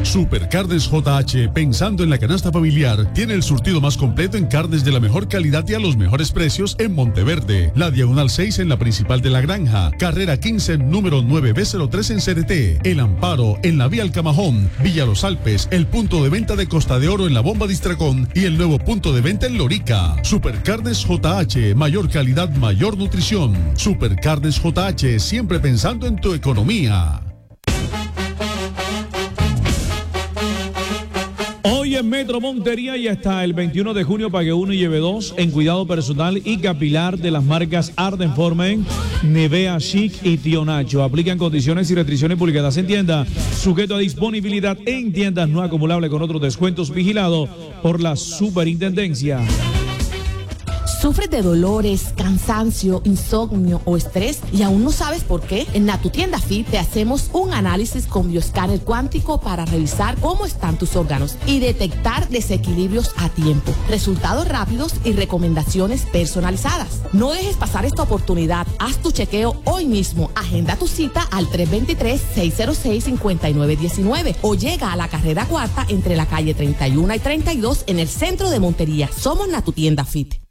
Supercarnes JH, pensando en la canasta familiar, tiene el surtido más completo en carnes de la mejor calidad y a los mejores precios en Monteverde, la Diagonal 6 en la Principal de la Granja, Carrera 15, número 9B03 en CDT, El Amparo en la Vía Alcamajón, Villa Los Alpes, el punto de venta de Costa de Oro en la Bomba Distracón y el nuevo punto de venta en Lorica. Supercarnes JH, mayor calidad, mayor nutrición. Supercarnes JH, siempre pensando en tu economía. Hoy en Metro Montería y hasta el 21 de junio pague 1 y lleve 2 en cuidado personal y capilar de las marcas Arden Formen, Nevea Chic y Tío Nacho. Aplican condiciones y restricciones publicadas en tienda, sujeto a disponibilidad en tiendas, no acumulable con otros descuentos, vigilado por la Superintendencia. ¿Sufres de dolores, cansancio, insomnio o estrés y aún no sabes por qué? En Natutienda Fit te hacemos un análisis con bioescáner cuántico para revisar cómo están tus órganos y detectar desequilibrios a tiempo. Resultados rápidos y recomendaciones personalizadas. No dejes pasar esta oportunidad. Haz tu chequeo hoy mismo. Agenda tu cita al 323-606-5919 o llega a la carrera cuarta entre la calle 31 y 32 en el centro de Montería. Somos Natutienda Fit.